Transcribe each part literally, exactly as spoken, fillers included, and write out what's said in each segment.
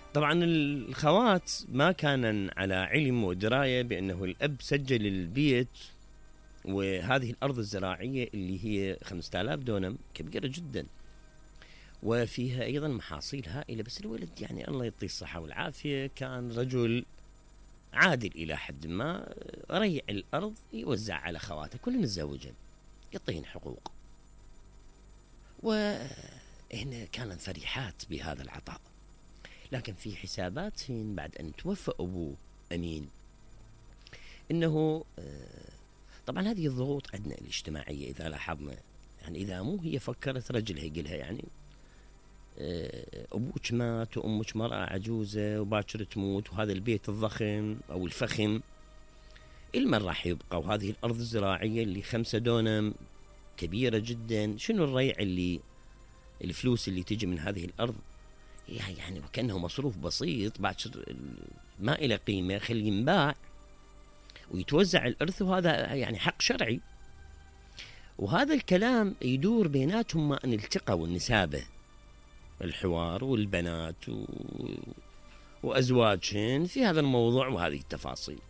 طبعا الخوات ما كان على علم ودراية بأنه الأب سجل البيت وهذه الأرض الزراعية اللي هي خمسة آلاف دونم كبيرة جدا وفيها أيضا محاصيل هائلة، بس الولد يعني الله يعطيه الصحة والعافية كان رجل عادل إلى حد ما، ريع الأرض يوزع على خواته كلهم يتزوجن يعطيهن حقوق، وهنا كانت فرحات بهذا العطاء. لكن في حساباتهن بعد أن توفى أبوه أمين إنه طبعا هذه الضغوط عندنا الاجتماعية إذا لاحظنا، يعني إذا مو هي فكرت رجلها يقلها يعني أبوك مات وأمك مرأة عجوزة وباكر تموت وهذا البيت الضخم أو الفخم المن راح يبقى، وهذه الأرض الزراعية اللي خمسة دونم كبيرة جدا، شنو الريع اللي الفلوس اللي تجي من هذه الأرض يعني وكأنه مصروف بسيط باكر ما إلى قيمة، خلي ينباع ويتوزع الإرث، وهذا يعني حق شرعي. وهذا الكلام يدور بيناتهم ما أن التقوا النسابة الحوار والبنات و... وأزواجهن في هذا الموضوع وهذه التفاصيل.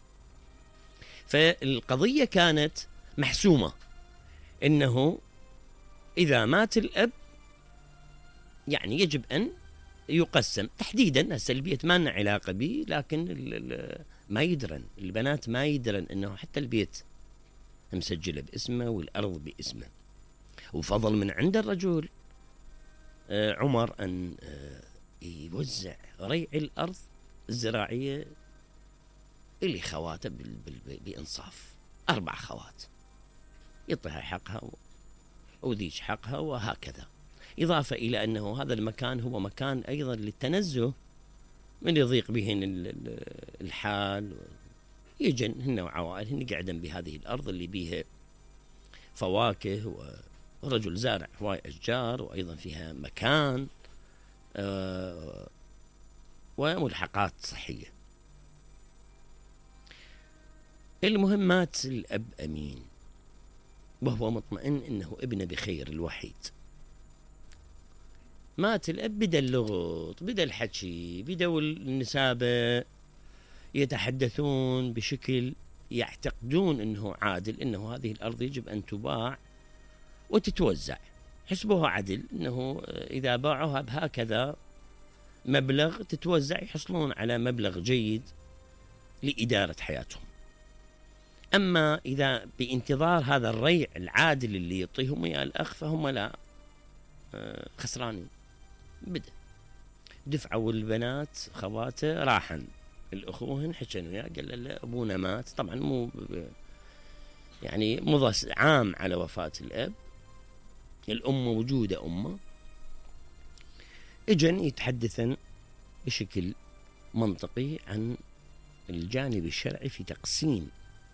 فالقضية كانت محسومة إنه إذا مات الأب يعني يجب أن يقسم تحديدا. هسه البيت ما لنا علاقة به، لكن ال... ال... ما يدرن البنات ما يدرن إنه حتى البيت مسجلة باسمه والأرض باسمه، وفضل من عند الرجل عمر أن يوزع ريع الأرض الزراعية اللي خواته بإنصاف، أربع خوات يعطيها حقها وذيك حقها وهكذا. إضافة إلى أنه هذا المكان هو مكان أيضا للتنزه من يضيق بهن الحال، يجن هن وعوائلهن قاعدين بهذه الأرض اللي بيها فواكه ورجل زارع هواي أشجار، وأيضا فيها مكان آه وملحقات صحية. المهم مات الأب أمين وهو مطمئن أنه ابنه بخير الوحيد. مات الأب، بدأ اللغط، بدأ الحكي، بدأوا النسابة يتحدثون بشكل يعتقدون أنه عادل، أنه هذه الأرض يجب أن تباع وتتوزع، حسبوها عدل أنه إذا باعوها بهكذا مبلغ تتوزع يحصلون على مبلغ جيد لإدارة حياتهم. أما إذا بانتظار هذا الريع العادل اللي يعطيهم يا الأخ فهم لا خسرانين. بدأ دفعوا البنات خواته راحن الأخوهن حكن وياه قال له أبونا مات، طبعا مو يعني مضى عام على وفاة الأب، الأم موجودة أمه، إجن يتحدثن بشكل منطقي عن الجانب الشرعي في تقسيم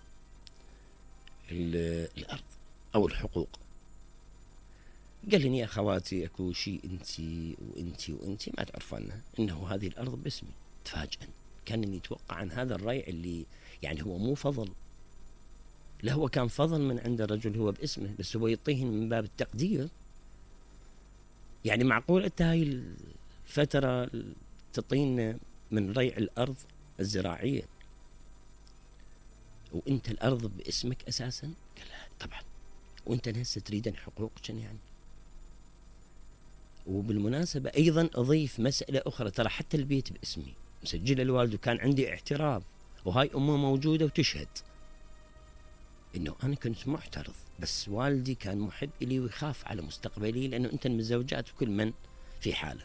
الأرض أو الحقوق. قال لي يا أخواتي أكو شيء أنتي وأنتي وأنتي ما تعرفونه، إنه هذه الأرض باسمي. تفاجأن، كان يتوقع عن هذا الريع اللي يعني هو مو فضل، لا هو كان فضل من عند الرجل هو باسمه، بس هو يعطيهن من باب التقدير. يعني معقول أنت هاي الفترة تعطينا من ريع الأرض الزراعية وأنت الأرض باسمك أساسا؟ قال لا طبعا، وأنت هسه تريدن حقوقك يعني. وبالمناسبة أيضا أضيف مسألة أخرى، ترى حتى البيت باسمي مسجل الوالد، وكان عندي اعتراف وهاي أمه موجودة وتشهد إنه أنا كنت معترض، بس والدي كان محب إلي ويخاف على مستقبلي لأنه أنت المزوجات وكل من في حاله.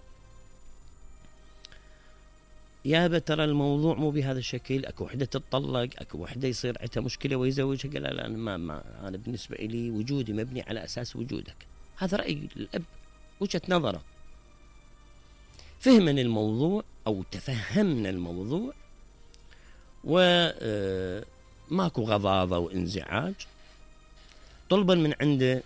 يابا ترى الموضوع مو بهذا الشكل، أكو وحدة تتطلق، أكو وحدة يصير عندها مشكلة ويزوجها. قال لا أنا ما, ما أنا بالنسبة إلي وجودي مبني على أساس وجودك. هذا رأي الأب، وجهة نظره. فهمنا الموضوع أو تفهمنا الموضوع وماكو غضاضة وانزعاج. طلبا من عنده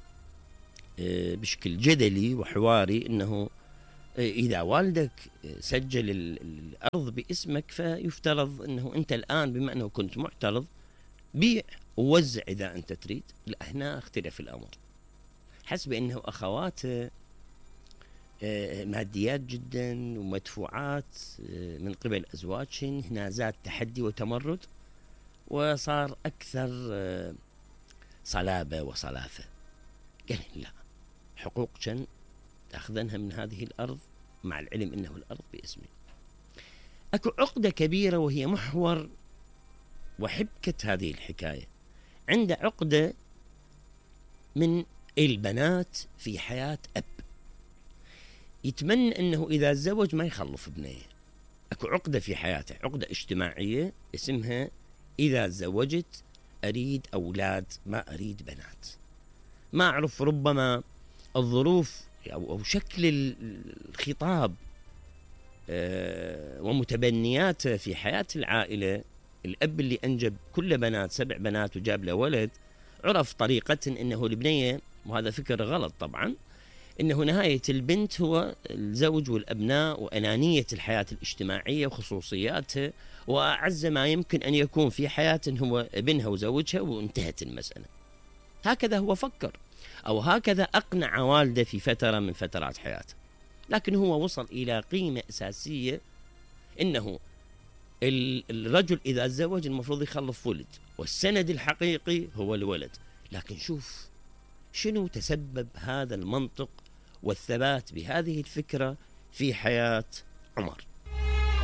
بشكل جدلي وحواري إنه إذا والدك سجل الأرض باسمك فيفترض أنه أنت الآن بما أنه كنت معترض بيع ووزع إذا أنت تريد. لا، هنا اختلف الأمر، حسب أنه أخواته ماديات جدا ومدفوعات من قبل أزواجهن. هنا زاد تحدي وتمرد، وصار أكثر صلابة وصلافة. قال لا، حقوقكن تأخذنها من هذه الأرض، مع العلم أنه الأرض باسمي. أكو عقدة كبيرة وهي محور وحبكة هذه الحكاية. عنده عقدة من البنات في حياة أب، يتمنى أنه إذا تزوج ما يخلف ابنيه. أكو عقدة في حياته، عقدة اجتماعية اسمها إذا تزوجت أريد أولاد ما أريد بنات. ما أعرف، ربما الظروف أو شكل الخطاب ومتبنياته في حياة العائلة. الأب اللي أنجب كل بنات، سبع بنات، وجاب له ولد، عرف طريقة أنه البنية، وهذا فكر غلط طبعا، أنه نهاية البنت هو الزوج والأبناء وأنانية الحياة الاجتماعية وخصوصياتها، وأعز ما يمكن أن يكون في حياة هو ابنها وزوجها وانتهت المسألة. هكذا هو فكر، أو هكذا أقنع والده في فترة من فترات حياته. لكن هو وصل إلى قيمة أساسية، إنه الرجل إذا تزوج المفروض يخلف ولد، والسند الحقيقي هو الولد. لكن شوف شنو تسبب هذا المنطق والثبات بهذه الفكرة في حياة عمر.